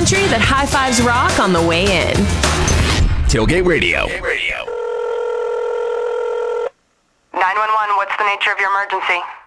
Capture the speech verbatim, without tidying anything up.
country that high fives rock on the way in. Tailgate Radio. nine one one, what's the nature of your emergency?